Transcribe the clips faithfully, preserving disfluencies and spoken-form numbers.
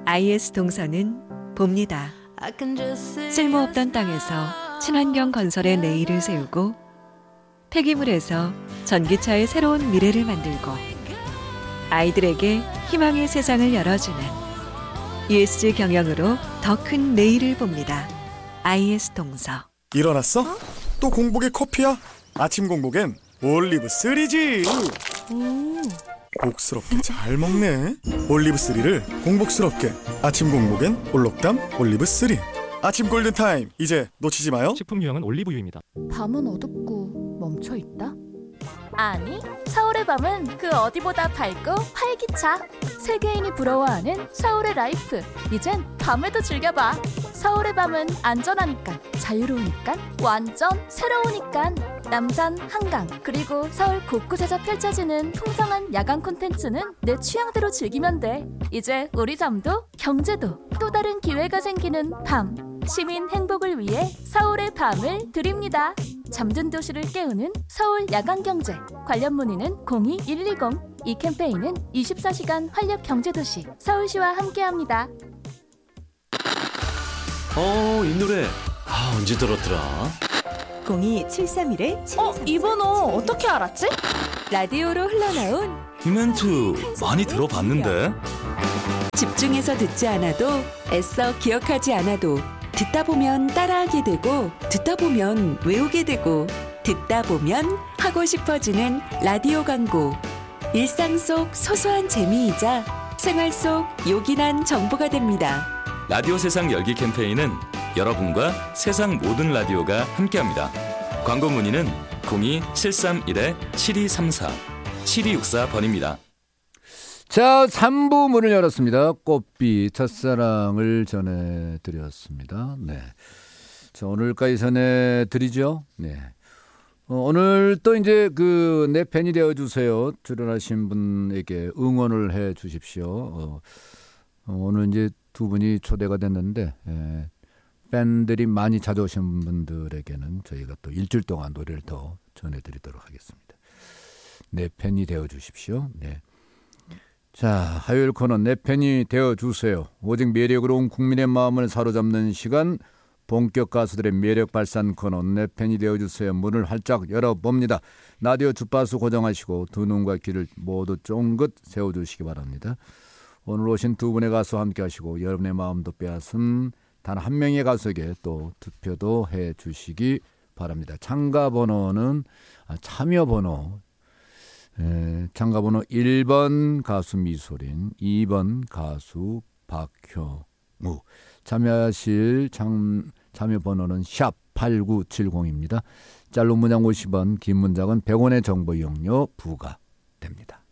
아이에스 동서는 봅니다. 쓸모없던 땅에서 친환경 건설의 내일을 세우고 폐기물에서 전기차의 새로운 미래를 만들고 아이들에게 희망의 세상을 열어주는 이에스지 경영으로 더 큰 내일을 봅니다. 아이에스 동서. 일어났어? 어? 또 공복에 커피야? 아침 공복엔 올리브 쓰리지. 오. 복스럽게 잘 먹네. 올리브 쓰리를 공복스럽게. 아침 공복엔 올록담 올리브 쓰리. 아침 골든타임, 이제 놓치지 마요. 식품 유형은 올리브유입니다. 밤은 어둡고 멈춰있다? 아니, 서울의 밤은 그 어디보다 밝고 활기차. 세계인이 부러워하는 서울의 라이프. 이젠 밤에도 즐겨봐. 서울의 밤은 안전하니까, 자유로우니까, 완전 새로우니까. 남산, 한강, 그리고 서울 곳곳에서 펼쳐지는 풍성한 야간 콘텐츠는 내 취향대로 즐기면 돼. 이제 우리 잠도 경제도 또 다른 기회가 생기는 밤. 시민 행복을 위해 서울의 밤을 드립니다. 잠든 도시를 깨우는 서울 야간경제. 관련 문의는 공이 일이공. 이 캠페인은 이십사 시간 활력 경제도시 서울시와 함께합니다. 어, 이 노래 아, 언제 들었더라? 공이 칠삼일 칠이삼사. 어? 이 번호 어떻게 알았지? 라디오로 흘러나온 이 멘트 많이 들어봤는데. 집중해서 듣지 않아도 애써 기억하지 않아도 듣다 보면 따라하게 되고 듣다 보면 외우게 되고 듣다 보면 하고 싶어지는 라디오 광고. 일상 속 소소한 재미이자 생활 속 요긴한 정보가 됩니다. 라디오 세상 열기 캠페인은 여러분과 세상 모든 라디오가 함께합니다. 광고 문의는 공이 칠삼일 칠이삼사 칠이육사 번입니다. 자, 삼 부 문을 열었습니다. 꽃비 첫사랑을 전해드렸습니다. 네. 자, 오늘까지 전해드리죠. 네. 어, 오늘 또 이제 그 내 팬이 되어주세요. 출연하신 분에게 응원을 해 주십시오. 어, 어, 오늘 이제 두 분이 초대가 됐는데, 예, 팬들이 많이 찾아오신 분들에게는 저희가 또 일주일 동안 노래를 더 전해드리도록 하겠습니다. 내 팬이 되어주십시오. 네. 자, 화요일 코너 내 팬이 되어주세요. 오직 매력으로 온 국민의 마음을 사로잡는 시간, 본격 가수들의 매력 발산 코너 내 팬이 되어주세요. 문을 활짝 열어봅니다. 라디오 주파수 고정하시고 두 눈과 귀를 모두 쫑긋 세워주시기 바랍니다. 오늘 오신 두 분의 가수와 함께 하시고 여러분의 마음도 빼앗은 단 한 명의 가수에게 또 투표도 해주시기 바랍니다. 참가 번호는 아, 참여 번호 에, 참가 번호 일 번 가수 미소린, 이 번 가수 박효우. 참여하실 참, 참여 번호는 샵 팔구칠공입니다. 짧은 문장 오십 원, 긴 문장은 백 원의 정보 이용료 부과됩니다.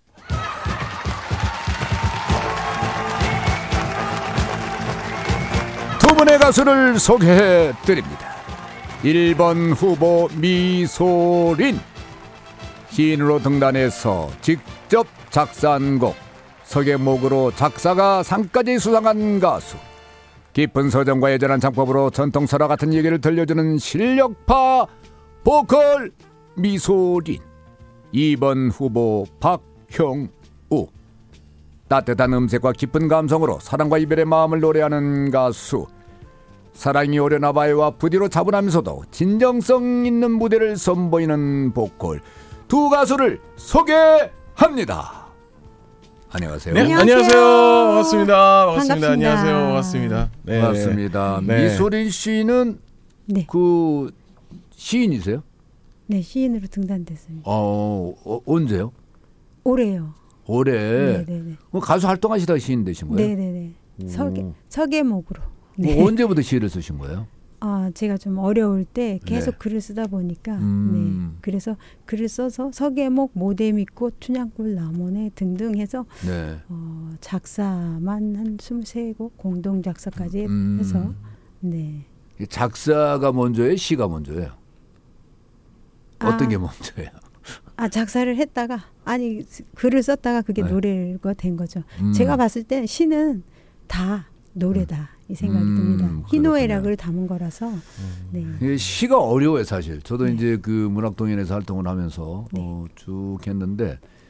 두 분의 가수를 소개해드립니다. 일 번 후보 미소린. 시인으로 등단해서 직접 작사한 곡, 서계목으로 작사가 상까지 수상한 가수. 깊은 서정과 예전한 창법으로 전통설화 같은 얘기를 들려주는 실력파 보컬 미소린. 이 번 후보 박형우. 따뜻한 음색과 깊은 감성으로 사랑과 이별의 마음을 노래하는 가수. 사랑이 오려나 봐요와 부디로 차분하면서도 진정성 있는 무대를 선보이는 보컬. 두 가수를 소개합니다. 안녕하세요. 네, 안녕하세요. 반갑습니다. 반갑습니다. 안녕하세요. 반갑습니다. 네. 반갑습니다. 네. 미소린 씨는 네. 그 시인이세요? 네, 시인으로 등단됐습니다. 어, 어 언제요? 올해요. 올해. 네네네. 가수 활동하시다가 시인 되신 거예요? 네네네. 서계 서계목으로. 네. 뭐 언제부터 시를 쓰신 거예요? 아, 제가 좀 어려울 때 계속 네. 글을 쓰다 보니까 음. 네. 그래서 글을 써서 서계목, 모대미꽃, 춘향골, 남원에 등등 해서 네. 어, 작사만 한 스물세 곡 공동 작사까지 음. 해서 네. 작사가 먼저예요? 시가 먼저예요? 어떤 아, 게 먼저예요? 아, 작사를 했다가 아니 글을 썼다가 그게 네. 노래가 된 거죠. 음. 제가 봤을 때 시는 다 노래다. 음. 이 생각이 음, 듭니다. 희노애락을 담은 거라서. 음. 네. 시가 어려워요, 사실. 저도 네. 이제 그 문학동인에서 활동을 하면서 네. 어, 쭉 했는데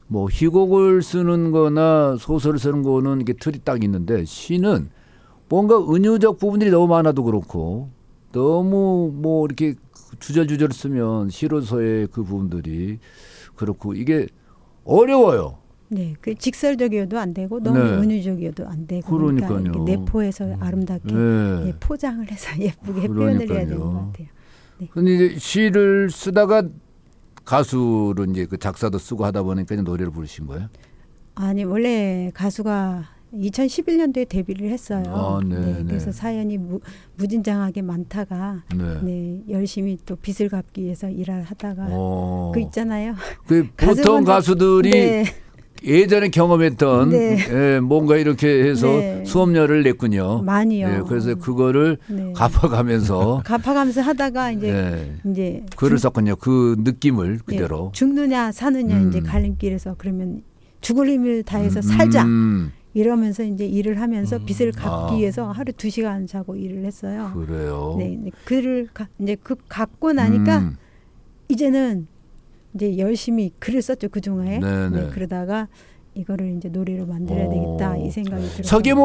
뭐 희곡을 쓰는 거나 소설을 쓰는 거는 이게 틀이 딱 있는데 시는 뭔가 은유적 부분들이 너무 많아도 그렇고 너무 뭐 이렇게 주절주절 쓰면 시로서의 그 부분들이 그렇고 이게 어려워요. 네, 그 직설적이어도 안 되고 너무 네. 은유적이어도 안 되고 그러니까요. 그러니까 내포해서 음. 아름답게 네. 예, 포장을 해서 예쁘게 표현을 해야 되는 것 같아요. 근데 이제 시를 쓰다가 가수로 이제 그 작사도 쓰고 하다 보니까 이제 노래를 부르신 거예요? 아니 원래 가수가 이천십일 년도에 데뷔를 했어요. 아, 네, 네, 네. 그래서 사연이 무, 무진장하게 많다가 네. 네, 열심히 또 빚을 갚기 위해서 일을 하다가 어. 그 있잖아요. 그 보통 가수분들- 가수들이 네. 예전에 경험했던 네. 예, 뭔가 이렇게 해서 네. 수업료를 냈군요. 많이요. 예, 그래서 그거를 네. 갚아가면서 갚아가면서 하다가 이제 예, 이제 글을 죽- 썼군요. 그 느낌을 예, 그대로. 죽느냐 사느냐 음. 이제 갈림길에서 그러면 죽을 힘을 다해서 살자 음, 이러면서 이제 일을 하면서 빚을 갚기 아. 위해서 하루 두 시간 자고 일을 했어요. 그래요. 네, 네, 글을 가, 이제 그 갚고 나니까 음, 이제는 이제 열심히 글을 썼죠 그 중에. 네네. 네, 그러다가 이거를 이제 노래로 만들어야 어. 되겠다 이 생각이 들어서.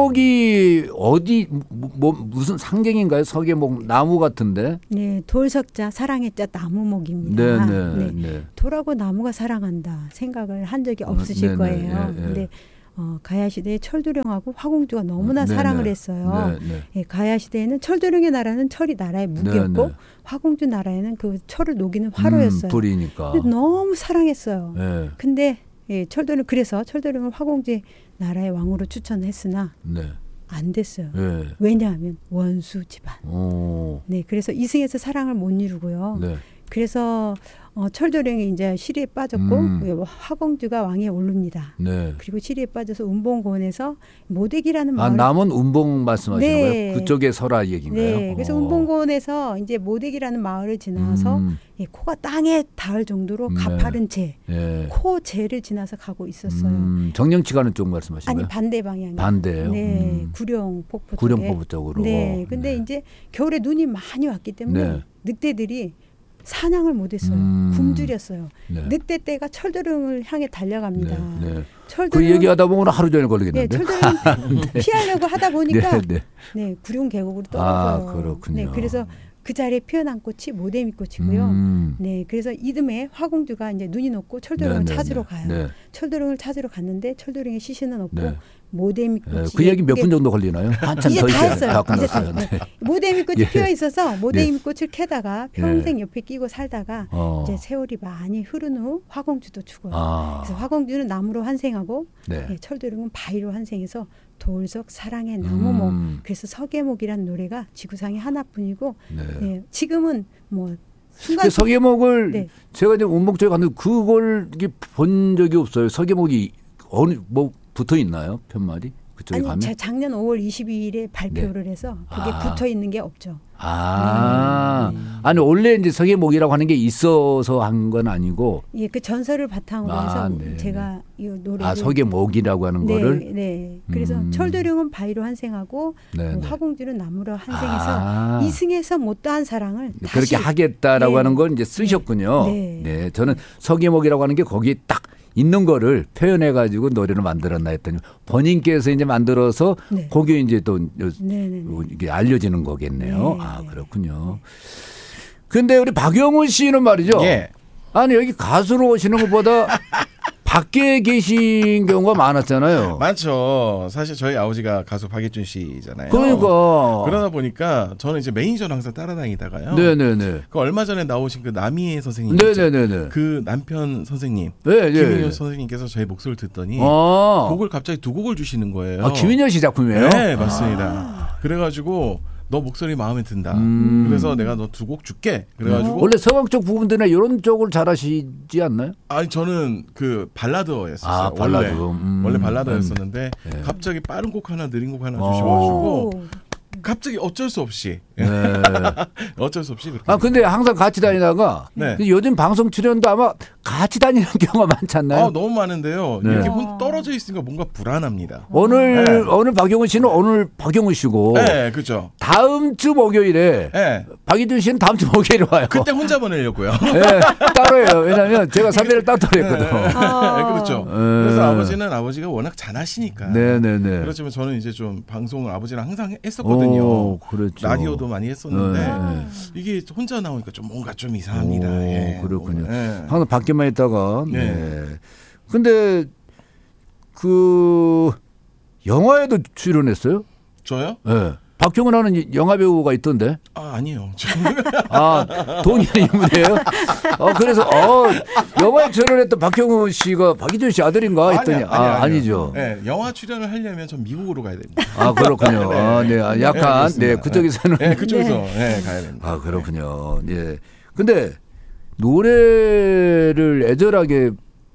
서계목이 어디 뭐, 뭐 무슨 상경인가요? 서계목 나무 같은데. 네, 돌석자 사랑의 자 나무목입니다. 네네. 네. 네. 돌하고 나무가 사랑한다 생각을 한 적이 없으실 네네, 거예요. 예, 예. 근데 어, 가야 시대에 철도령하고 화공주가 너무나 네네. 사랑을 했어요. 네, 네. 예, 가야 시대에는 철도령의 나라는 철이 나라의 무기였고 네네. 화공주 나라에는 그 철을 녹이는 화로였어요. 음, 불이니까. 근데 너무 사랑했어요. 네. 근데 예, 철도령 그래서 철도령을 화공주의 나라의 왕으로 추천했으나 네. 안 됐어요. 네. 왜냐하면 원수 집안. 오. 네, 그래서 이승에서 사랑을 못 이루고요. 네. 그래서 어, 철도령이 이제 시리에 빠졌고 음. 화공주가 왕에 오릅니다. 네. 그리고 시리에 빠져서 운봉고원에서 모대기라는 아, 마을. 남은 운봉 말씀하시는 네. 거예요? 그쪽에 설화 얘기인가요? 네, 그래서 어. 운봉고원에서 이제 모대기라는 마을을 지나서 음. 예, 코가 땅에 닿을 정도로 네. 가파른 재, 예. 코 재를 지나서 가고 있었어요. 음, 정령치 가는 쪽 말씀하시는 아니 거예요? 반대 방향. 반대예요? 네, 음. 구룡 폭포 쪽에. 구룡포부 쪽으로. 네, 근데 네. 이제 겨울에 눈이 많이 왔기 때문에 네. 늑대들이 사냥을 못했어요. 음. 굶주렸어요. 네. 늑대 떼가 철도령을 향해 달려갑니다. 네, 네. 철도령, 그 얘기하다 보면 하루 종일 네, 걸리겠는데. 철도령 피하려고 하다 보니까 네, 네. 네, 구룡 계곡으로 아, 떨어져요. 그렇군요. 네, 그래서 그 자리에 피어난 꽃이 모대미꽃이고요. 음. 네, 그래서 이듬해 화공주가 이제 눈이 녹고 철도령을 네, 네, 찾으러 네. 가요. 네. 철도령을 찾으러 갔는데 철도령의 시신은 없고 네. 모대미꽃이 예, 그 얘기 몇 예쁘게 분 정도 걸리나요? 한참 이제 더 다 있어요. 했어요. 다 이제 다 끝났어요. 네. 모대미꽃이 예. 피어 있어서 모대미꽃을 캐다가 평생 옆에 끼고 살다가 어. 이제 세월이 많이 흐른 후 화공주도 죽어요. 아. 그래서 화공주는 나무로 환생하고 네. 예, 철도령은 바위로 환생해서 돌석 사랑의 나무목. 음. 그래서 서계목이라는 노래가 지구상에 하나뿐이고 네. 예, 지금은 뭐 순간 그 서계목을 네. 제가 이제 운목 쪽에 갔는데 그걸 이게 본 적이 없어요. 서계목이 어느 뭐 붙어 있나요? 편말이 그쪽에 아니 가면? 제 작년 오월 이십이일에 발표를 해서 그게 아. 붙어 있는 게 없죠. 아, 음. 아니 원래 이제 서계목이라고 하는 게 있어서 한 건 아니고 예, 그 전설을 바탕으로 아, 해서 네, 제가 이 노래를 아 서계목이라고 하는 네, 거를 네. 그래서 음. 철도령은 바위로 환생하고 네, 뭐 네. 화공주는 나무로 환생해서 아. 이승에서 못다한 사랑을 그렇게 다시 하겠다라고 네. 하는 걸 이제 쓰셨군요. 네. 네. 저는 서계목이라고 하는 게 거기에 딱 있는 거를 표현해 가지고 노래를 만들었나 했더니 본인께서 이제 만들어서 네. 거기에 이제 또 네, 네, 네. 이게 알려지는 거겠네요. 네, 아, 네. 그렇군요. 근데 우리 박영훈 씨는 말이죠. 예. 아니 여기 가수로 오시는 것보다 밖에 계신 경우가 많았잖아요. 많죠. 사실 저희 아버지가 가수 박예준 씨잖아요. 그러니까. 그러다 보니까 저는 이제 매니저를 항상 따라다니다가요. 네네네. 그 얼마 전에 나오신 그 남희애 선생님, 있죠? 네네네네. 그 남편 선생님, 네, 네. 김인효 선생님께서 저희 목소리를 듣더니 아. 곡을 갑자기 두 곡을 주시는 거예요. 아, 김인효 씨 작품이에요? 네, 맞습니다. 그래가지고 너 목소리 마음에 든다. 음. 그래서 내가 너 두 곡 줄게. 그래가지고 원래 서방 쪽 부분들이나 이런 쪽을 잘하시지 않나요? 아니 저는 그 발라드였었어요. 아, 발라드. 원래, 음. 원래 발라드였었는데 네. 갑자기 빠른 곡 하나 느린 곡 하나 어. 주셔가지고 갑자기 어쩔 수 없이 네. 어쩔 수 없이 그렇게. 아 근데 항상 같이 다니다가 네. 요즘 방송 출연도 아마 같이 다니는 경우가 많지 않나요? 아, 너무 많은데요. 네. 이렇게 혼- 떨어져 있으니까 뭔가 불안합니다. 오늘 네. 오늘 박용훈 씨는 오늘 박용훈 씨고 네, 그렇죠. 다음 주 목요일에 네. 박희준 씨는 다음 주 목요일에 와요. 그때 혼자 보내려고요. 네, 따로예요. 왜냐하면 제가 삼 일을 따로 했거든요. 네, 그렇죠. 네. 그래서 아버지는 아버지가 워낙 잘하시니까. 네네네. 그렇지만 저는 이제 좀 방송을 아버지랑 항상 했었거든요. 오, 그렇죠. 라디오도 많이 했었는데 네. 이게 혼자 나오니까 좀 뭔가 좀 이상합니다. 오, 예. 그렇군요. 네. 항상 밖에만 있다가. 네. 네. 근데 그 영화에도 출연했어요? 저요? 네. 박형은 하는 영화 배우가 있던데. 아 아니요. 아 동일한 인물이에요? 어 그래서 어 영화에 출연했던 박형우 씨가 박희준 씨 아들인가 했더니 아니, 아니, 아 아니요. 아니죠. 네, 영화 출연을 하려면 전 미국으로 가야 됩니다. 아 그렇군요. 네. 아, 네, 아, 약간 네, 네 그쪽에서는 네, 그쪽에서 네, 가야 됩니다. 아 그렇군요. 예. 근데 노래를 애절하게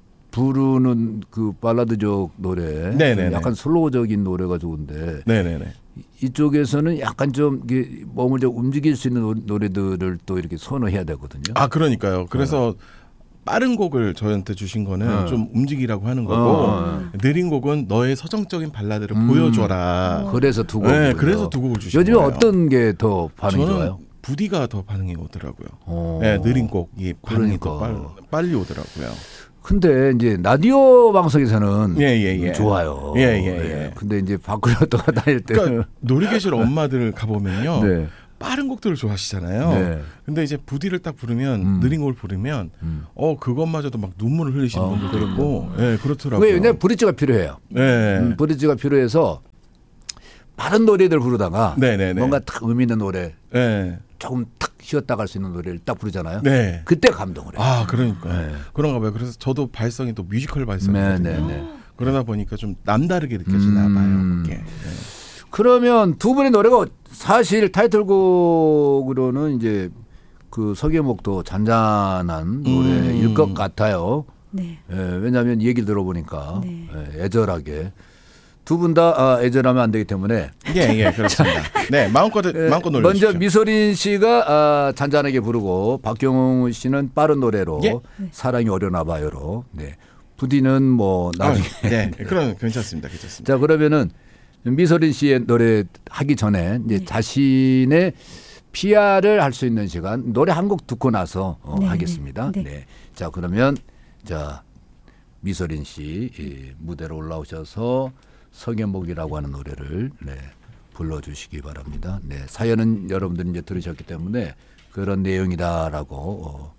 부르는 그 발라드적 노래, 네네네. 약간 슬로우적인 노래가 좋은데 네네네. 이쪽에서는 약간 좀 이게 몸을 좀 움직일 수 있는 노- 노래들을 또 이렇게 선호해야 되거든요. 아 그러니까요. 그래서 빠른 곡을 저한테 주신 거는 어. 좀 움직이라고 하는 거고 어. 느린 곡은 너의 서정적인 발라드를 음. 보여줘라. 그래서 두 곡. 네, 그래서 두 곡을 주신 요즘에 거예요. 어떤 게 더 반응이 저는 좋아요? 부디가 더 반응이 오더라고요. 어. 네, 느린 곡이 반응이 더 그러니까. 빨, 빨리 오더라고요. 근데 이제 라디오 방송에서는 예, 예, 예. 좋아요. 예, 예, 예. 근데 이제 밖으로 돌아다닐 때는 그러니까 놀이 계실 엄마들 가보면요. 네. 빠른 곡들을 좋아하시잖아요. 네. 근데 이제 부디를 딱 부르면 음. 느린 곡을 부르면 음. 어 그것마저도 막 눈물을 흘리시는 어, 분들도 그럼요. 있고, 예, 그렇더라고요. 그게 왜냐면 브릿지가 필요해요. 네, 음, 브릿지가 필요해서 빠른 노래들 부르다가 네, 네, 네. 뭔가 딱 의미 있는 노래, 네, 조금 탁 쉬었다 갈 수 있는 노래를 딱 부르잖아요. 네. 그때 감동을 해요. 아, 그러니까 네. 그런가 봐요. 그래서 저도 발성이 또 뮤지컬 네, 발성이거든요. 네, 네. 그러다 보니까 좀 남다르게 느껴지나 음. 봐요. 그게. 네. 그러면 두 분의 노래가 사실 타이틀곡으로는 이제 그 서계목도 잔잔한 노래일 음. 것 같아요. 네. 예, 왜냐하면 얘기를 들어보니까 네. 예, 애절하게 두 분 다 아, 애절하면 안 되기 때문에 예, 예, 그렇습니다. 네, 마음껏 예, 마음껏 놀려주십시오. 먼저 미소린 씨가 아, 잔잔하게 부르고 박경훈 씨는 빠른 노래로 예. 사랑이 어려나 봐요로. 네. 부디는 뭐 아, 나중에. 네, 그럼 괜찮습니다, 괜찮습니다. 자 그러면은 미소린 씨의 노래 하기 전에 이제 네. 자신의 피아르을 할 수 있는 시간 노래 한 곡 듣고 나서 어, 네, 하겠습니다. 네. 네. 자 그러면 자 미소린 씨 이, 무대로 올라오셔서 서계목이라고 하는 노래를 네, 불러주시기 바랍니다. 네, 사연은 여러분들이 이제 들으셨기 때문에 그런 내용이다라고 어,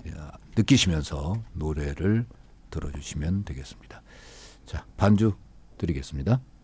느끼시면서 노래를 들어주시면 되겠습니다. 자 반주 드리겠습니다.